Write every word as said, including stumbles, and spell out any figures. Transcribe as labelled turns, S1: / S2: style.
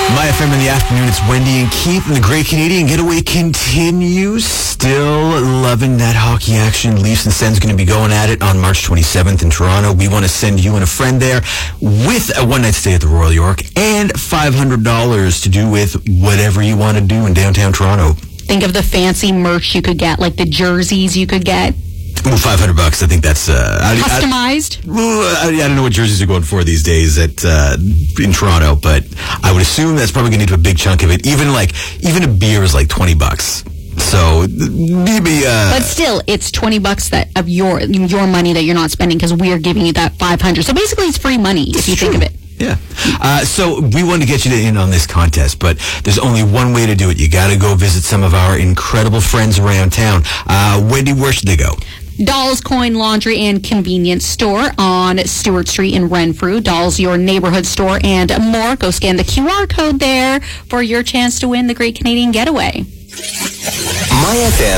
S1: My F M in the afternoon, it's Wendy and Keith, and the Great Canadian Getaway continues. Still loving that hockey action. Leafs and Sens going to be going at it on March twenty-seventh in Toronto. We want to send you and a friend there with a one-night stay at the Royal York and five hundred dollars to do with whatever you want to do in downtown Toronto.
S2: Think of the fancy merch you could get, like the jerseys you could get.
S1: Well, five hundred bucks. I think that's uh,
S2: customized.
S1: I, I, I, I don't know what jerseys are going for these days at uh, in Toronto, but I would assume that's probably going to need a big chunk of it. Even like even a beer is like twenty bucks. So maybe. Uh,
S2: but still, it's twenty bucks that of your your money that you're not spending because we are giving you that five hundred. So basically, it's free money if you
S1: true.
S2: think of it.
S1: Yeah. Uh, so we want to get you in on this contest, but there's only one way to do it. You got to go visit some of our incredible friends around town. Uh, Wendy, where should they go?
S2: Dolls Coin Laundry and Convenience Store on Stewart Street in Renfrew. Dolls, your neighborhood store, and more. Go scan the Q R code there for your chance to win the Great Canadian Getaway.
S3: My F M